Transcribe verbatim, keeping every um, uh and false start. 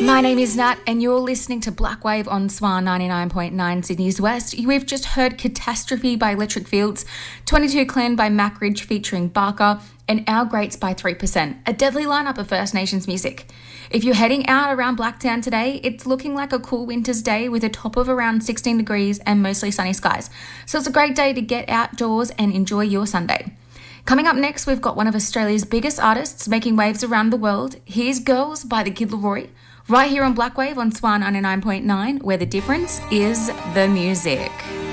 My name is Nat and you're listening to Black Wave on Swan ninety-nine point nine Sydney's West. We've just heard Catastrophe by Electric Fields, twenty-two Clan by Mac Ridge featuring Barker, and Our Greats by three percent, a deadly lineup of First Nations music. If you're heading out around Blacktown today, it's looking like a cool winter's day with a top of around sixteen degrees and mostly sunny skies. So it's a great day to get outdoors and enjoy your Sunday. Coming up next, we've got one of Australia's biggest artists making waves around the world. Here's Girls by the Kid Laroi, right here on Black Wave on Swan ninety-nine point nine, where the difference is the music.